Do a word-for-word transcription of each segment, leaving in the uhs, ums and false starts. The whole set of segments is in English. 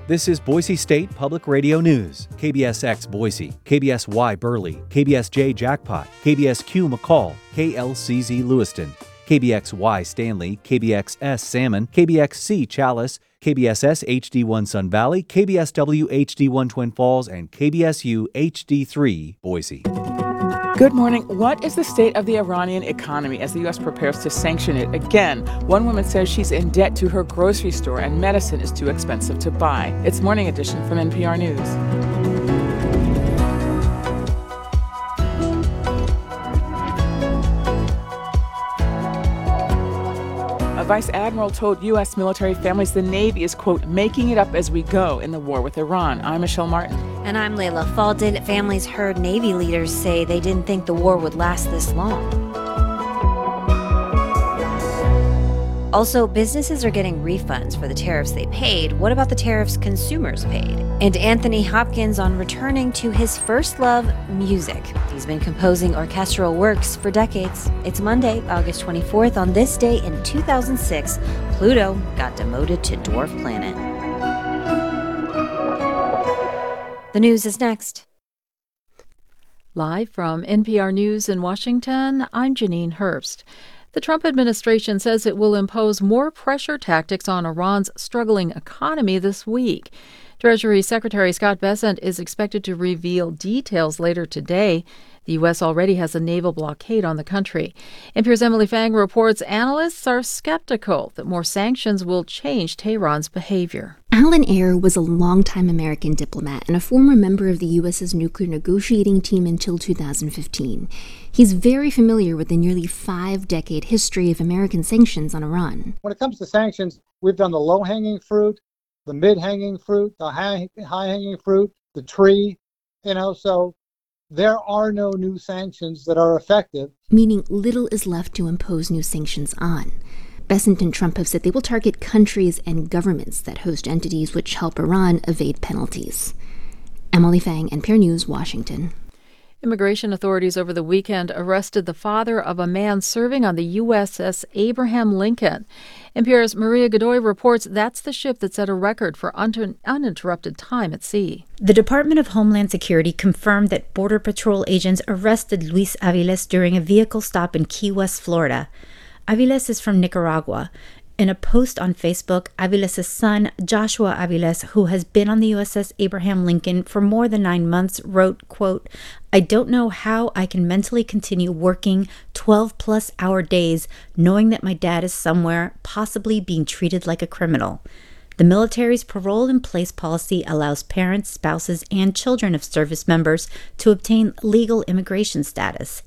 This is Boise State Public Radio News. K B S X Boise, K B S Y Burley, K B S J Jackpot, K B S Q McCall, K L C Z Lewiston, K B X Y Stanley, K B X S Salmon, K B X C Chalice, K B S S H D one Sun Valley, K B S W H D one Twin Falls, and K B S U H D three Boise. Good morning. What is the state of the Iranian economy as the U S prepares to sanction it again? One woman says she's in debt to her grocery store and medicine is too expensive to buy. It's Morning Edition from N P R News. A vice admiral told U S military families the Navy is, quote, making it up as we go in the war with Iran. I'm Michelle Martin. And I'm Layla Faldin. Families heard Navy leaders say they didn't think the war would last this long. Also, businesses are getting refunds for the tariffs they paid. What about the tariffs consumers paid? And Anthony Hopkins on returning to his first love, music. He's been composing orchestral works for decades. It's Monday, August twenty-fourth. On this day in two thousand six, Pluto got demoted to dwarf planet. The news is next. Live from N P R News in Washington, I'm Janine Herbst. The Trump administration says it will impose more pressure tactics on Iran's struggling economy this week. Treasury Secretary Scott Bessent is expected to reveal details later today. The U S already has a naval blockade on the country. N P R's Emily Fang reports analysts are skeptical that more sanctions will change Tehran's behavior. Alan Ayer was a longtime American diplomat and a former member of the U S's nuclear negotiating team until two thousand fifteen. He's very familiar with the nearly five-decade history of American sanctions on Iran. When it comes to sanctions, we've done the low-hanging fruit, the mid-hanging fruit, the high, high-hanging fruit, the tree, you know, so there are no new sanctions that are effective. Meaning little is left to impose new sanctions on. Bessent and Trump have said they will target countries and governments that host entities which help Iran evade penalties. Emily Fang, N P R News, Washington. Immigration authorities over the weekend arrested the father of a man serving on the U S S Abraham Lincoln. N P R's Maria Godoy reports that's the ship that set a record for un- uninterrupted time at sea. The Department of Homeland Security confirmed that Border Patrol agents arrested Luis Aviles during a vehicle stop in Key West, Florida. Aviles is from Nicaragua. In a post on Facebook, Aviles' son, Joshua Aviles, who has been on the U S S Abraham Lincoln for more than nine months, wrote, quote, I don't know how I can mentally continue working twelve-plus hour days knowing that my dad is somewhere, possibly being treated like a criminal. The military's parole-in-place policy allows parents, spouses, and children of service members to obtain legal immigration status.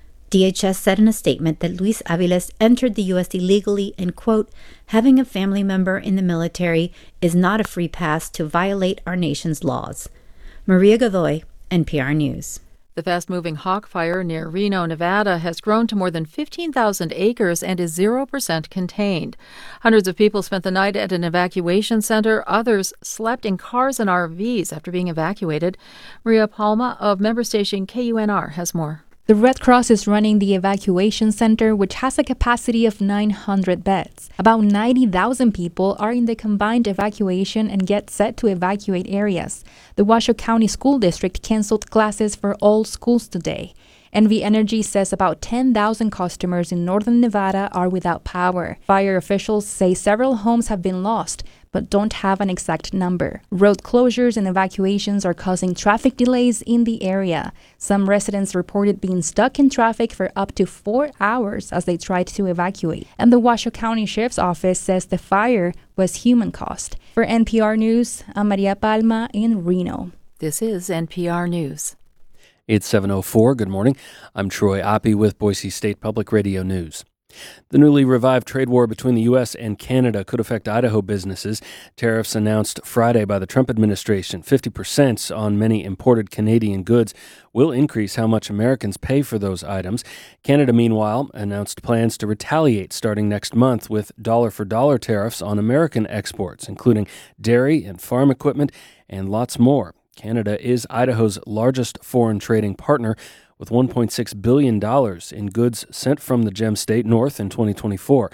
D H S said in a statement that Luis Aviles entered the U S illegally and, quote, having a family member in the military is not a free pass to violate our nation's laws. Maria Godoy, N P R News. The fast-moving Hawk Fire near Reno, Nevada, has grown to more than fifteen thousand acres and is zero percent contained. Hundreds of people spent the night at an evacuation center. Others slept in cars and R Vs after being evacuated. Maria Palma of member station K U N R has more. The Red Cross is running the evacuation center, which has a capacity of nine hundred beds. About ninety thousand people are in the combined evacuation and get set to evacuate areas. The Washoe County School District canceled classes for all schools today. N V Energy says about ten thousand customers in northern Nevada are without power. Fire officials say several homes have been lost, but don't have an exact number. Road closures and evacuations are causing traffic delays in the area. Some residents reported being stuck in traffic for up to four hours as they tried to evacuate. And the Washoe County Sheriff's Office says the fire was human-caused. For N P R News, I'm Maria Palma in Reno. This is N P R News. It's seven oh four. Good morning. I'm Troy Oppie with Boise State Public Radio News. The newly revived trade war between the U S and Canada could affect Idaho businesses. Tariffs announced Friday by the Trump administration, fifty percent on many imported Canadian goods, will increase how much Americans pay for those items. Canada, meanwhile, announced plans to retaliate starting next month with dollar-for-dollar tariffs on American exports, including dairy and farm equipment and lots more. Canada is Idaho's largest foreign trading partner, with one point six billion dollars in goods sent from the Gem State north in twenty twenty-four.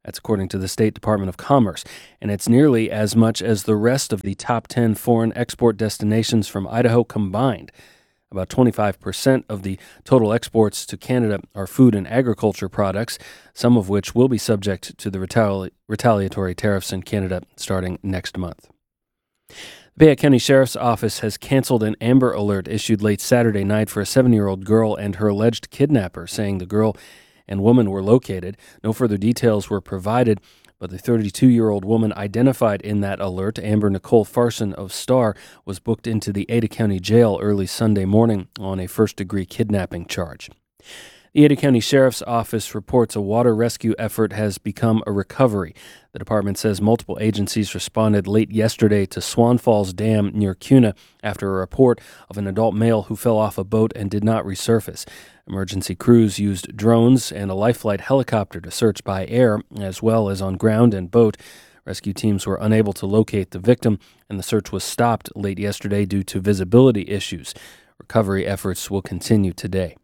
That's according to the State Department of Commerce, and it's nearly as much as the rest of the top ten foreign export destinations from Idaho combined. About twenty-five percent of the total exports to Canada are food and agriculture products, some of which will be subject to the retali- retaliatory tariffs in Canada starting next month. The Bayette County Sheriff's Office has canceled an Amber Alert issued late Saturday night for a seven-year-old girl and her alleged kidnapper, saying the girl and woman were located. No further details were provided, but the thirty-two-year-old woman identified in that alert, Amber Nicole Farson of Star, was booked into the Ada County Jail early Sunday morning on a first-degree kidnapping charge. The Ada County Sheriff's Office reports a water rescue effort has become a recovery. The department says multiple agencies responded late yesterday to Swan Falls Dam near Kuna after a report of an adult male who fell off a boat and did not resurface. Emergency crews used drones and a life flight helicopter to search by air, as well as on ground and boat. Rescue teams were unable to locate the victim, and the search was stopped late yesterday due to visibility issues. Recovery efforts will continue today.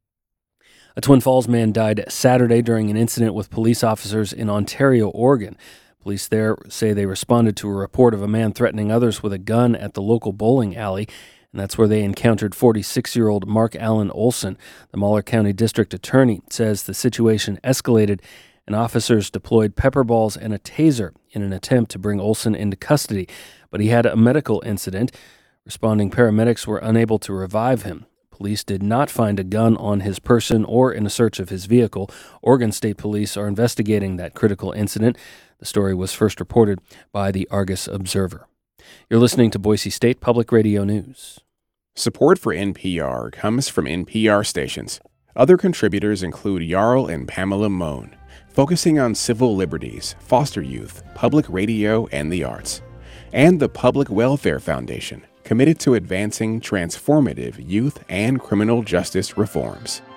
A Twin Falls man died Saturday during an incident with police officers in Ontario, Oregon. Police there say they responded to a report of a man threatening others with a gun at the local bowling alley, and that's where they encountered forty-six-year-old Mark Allen Olson. The Muller County District Attorney says the situation escalated, and officers deployed pepper balls and a taser in an attempt to bring Olson into custody, but he had a medical incident. Responding paramedics were unable to revive him. Police did not find a gun on his person or in a search of his vehicle. Oregon State Police are investigating that critical incident. The story was first reported by the Argus Observer. You're listening to Boise State Public Radio News. Support for N P R comes from N P R stations. Other contributors include Jarl and Pamela Mohn, focusing on civil liberties, foster youth, public radio, and the arts. And the Public Welfare Foundation, committed to advancing transformative youth and criminal justice reforms.